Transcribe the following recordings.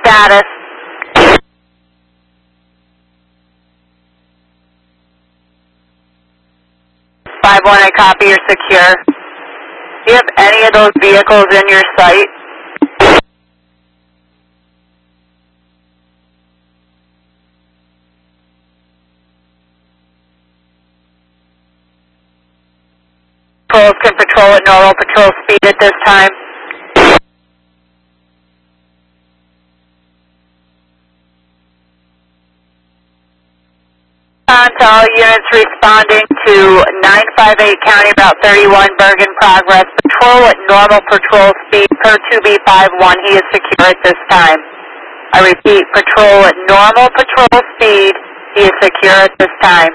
status? 5-1, I copy, you're secure. Do you have any of those vehicles in your sight? Patrols can patrol at normal patrol speed at this time. On to all units responding to 958 County Route 31, Bergen Progress. Patrol at normal patrol speed per 2B51. He is secure at this time. I repeat, patrol at normal patrol speed. He is secure at this time.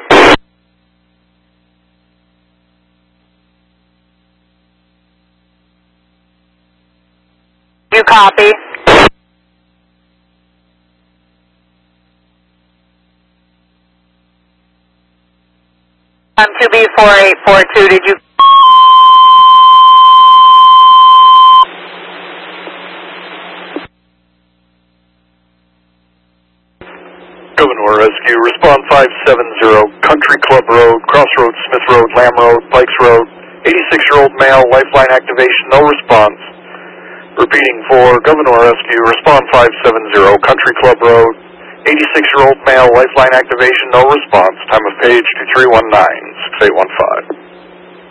You copy? 2B4842, did you? Gouverneur Rescue, respond 570, Country Club Road, Crossroads, Smith Road, Lamb Road, Pikes Road, 86-year-old male, lifeline activation, no response. Repeating for Gouverneur Rescue, respond 570, Country Club Road, 86-year-old male, lifeline activation, no response. Time of page 2319, 6815.